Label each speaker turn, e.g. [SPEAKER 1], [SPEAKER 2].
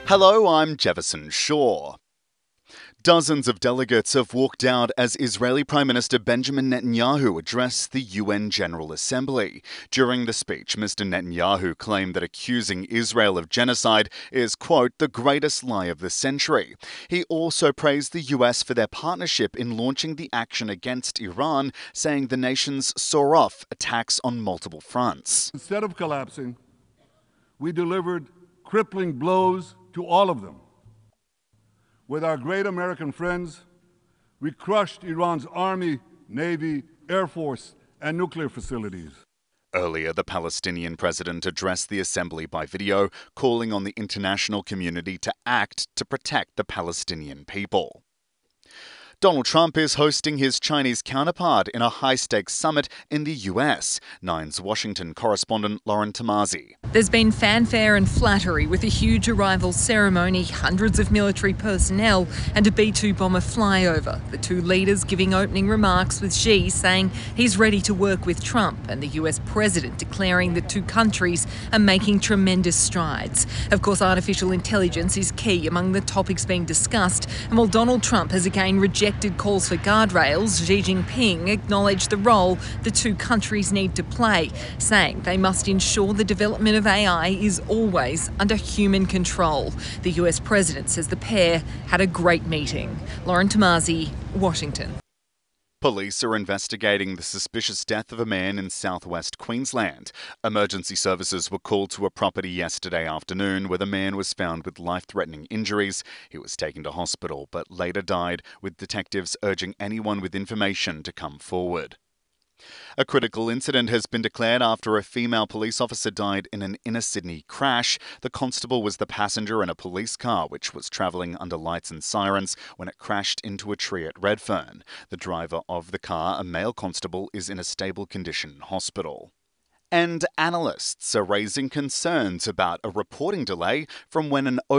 [SPEAKER 1] Hello, I'm Jefferson Shaw. Dozens of delegates have walked out as Israeli Prime Minister Benjamin Netanyahu addressed the UN General Assembly. During the speech, Mr. Netanyahu claimed that accusing Israel of genocide is, quote, the greatest lie of the century. He also praised the US for their partnership in launching the action against Iran, saying the nations saw off attacks on multiple fronts.
[SPEAKER 2] Instead of collapsing, we delivered crippling blows to all of them. With our great American friends, we crushed Iran's army, navy, air force, and nuclear facilities.
[SPEAKER 1] Earlier, the Palestinian president addressed the assembly by video, calling on the international community to act to protect the Palestinian people. Donald Trump is hosting his Chinese counterpart in a high-stakes summit in the US. Nine's Washington correspondent Lauren Tomasi.
[SPEAKER 3] There's been fanfare and flattery with a huge arrival ceremony, hundreds of military personnel and a B-2 bomber flyover. The two leaders giving opening remarks, with Xi saying he's ready to work with Trump, and the US president declaring the two countries are making tremendous strides. Of course, artificial intelligence is key among the topics being discussed, and while Donald Trump has again rejected calls for guardrails, Xi Jinping acknowledged the role the two countries need to play, saying they must ensure the development of AI is always under human control. The US president says the pair had a great meeting. Lauren Tomasi, Washington.
[SPEAKER 1] Police are investigating the suspicious death of a man in southwest Queensland. Emergency services were called to a property yesterday afternoon where the man was found with life-threatening injuries. He was taken to hospital but later died, with detectives urging anyone with information to come forward. A critical incident has been declared after a female police officer died in an inner Sydney crash. The constable was the passenger in a police car which was travelling under lights and sirens when it crashed into a tree at Redfern. The driver of the car, a male constable, is in a stable condition in hospital. And analysts are raising concerns about a reporting delay from when an